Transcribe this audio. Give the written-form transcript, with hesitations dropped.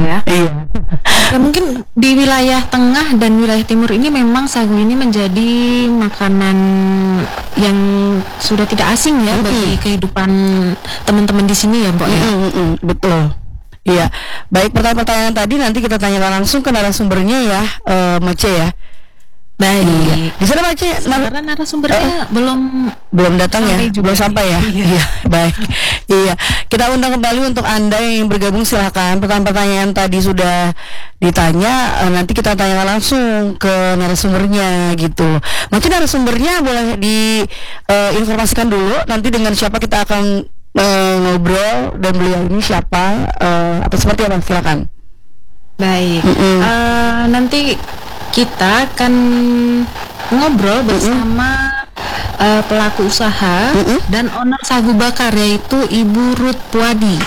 ya. Iya. Ya, mungkin di wilayah tengah dan wilayah timur ini memang sagu ini menjadi makanan yang sudah tidak asing ya bagi kehidupan teman-teman di sini ya, Mbak ya. Betul. Iya. Baik, pertanyaan tadi nanti kita tanyakan langsung ke narasumbernya ya, Mace ya. Baik. Iya. Di sana Mace, Sementara narasumbernya belum datang ya, sampai juga. belum sampai ya. Iya, baik. Iya, kita undang kembali untuk Anda yang bergabung, silahkan. Pertanyaan tadi sudah ditanya, nanti kita tanya langsung ke narasumbernya gitu. Mungkin narasumbernya boleh diinformasikan dulu, nanti dengan siapa kita akan ngobrol dan beliau ini siapa, atau seperti apa, silakan. Baik. Nanti kita akan ngobrol bersama pelaku usaha dan owner sagu bakar, yaitu Ibu Ruth Puadi.